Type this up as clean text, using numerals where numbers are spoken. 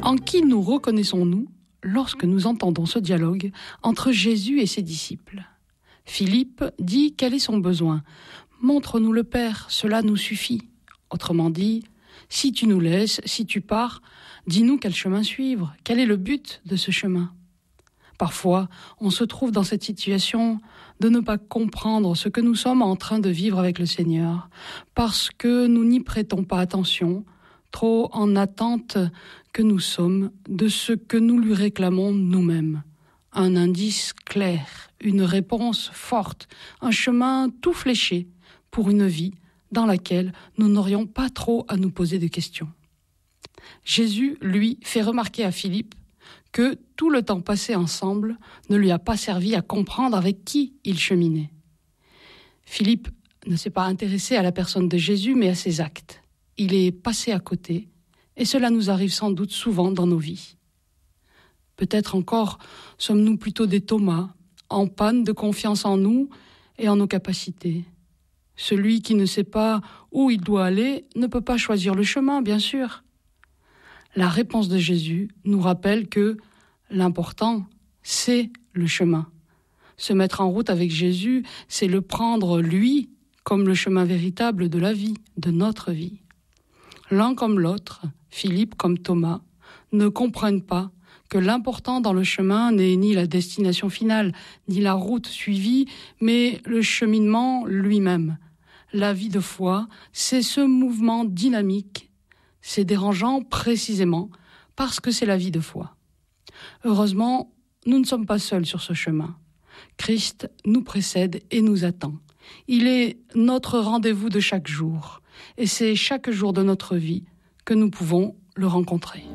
En qui nous reconnaissons-nous lorsque nous entendons ce dialogue entre Jésus et ses disciples ? Philippe dit quel est son besoin. « Montre-nous le Père, cela nous suffit. » Autrement dit, si tu nous laisses, si tu pars, dis-nous quel chemin suivre, quel est le but de ce chemin. Parfois, on se trouve dans cette situation de ne pas comprendre ce que nous sommes en train de vivre avec le Seigneur, parce que nous n'y prêtons pas attention, trop en attente que nous sommes de ce que nous lui réclamons nous-mêmes. Un indice clair, une réponse forte, un chemin tout fléché pour une vie dans laquelle nous n'aurions pas trop à nous poser de questions. Jésus, lui, fait remarquer à Philippe que tout le temps passé ensemble ne lui a pas servi à comprendre avec qui il cheminait. Philippe ne s'est pas intéressé à la personne de Jésus, mais à ses actes. Il est passé à côté, et cela nous arrive sans doute souvent dans nos vies. Peut-être encore sommes-nous plutôt des Thomas, en panne de confiance en nous et en nos capacités. Celui qui ne sait pas où il doit aller ne peut pas choisir le chemin, bien sûr. La réponse de Jésus nous rappelle que l'important, c'est le chemin. Se mettre en route avec Jésus, c'est le prendre, lui, comme le chemin véritable de la vie, de notre vie. L'un comme l'autre, Philippe comme Thomas, ne comprennent pas que l'important dans le chemin n'est ni la destination finale, ni la route suivie, mais le cheminement lui-même. La vie de foi, c'est ce mouvement dynamique. C'est dérangeant précisément parce que c'est la vie de foi. Heureusement, nous ne sommes pas seuls sur ce chemin. Christ nous précède et nous attend. Il est notre rendez-vous de chaque jour. Et c'est chaque jour de notre vie que nous pouvons le rencontrer.